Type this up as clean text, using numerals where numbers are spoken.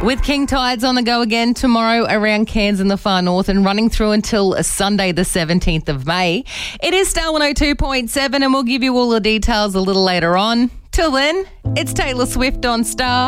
With King Tides on the go again tomorrow around Cairns in the far north and running through until Sunday the 17th of May. It is Star 102.7 and we'll give you all the details a little later on. Till then, it's Taylor Swift on Star.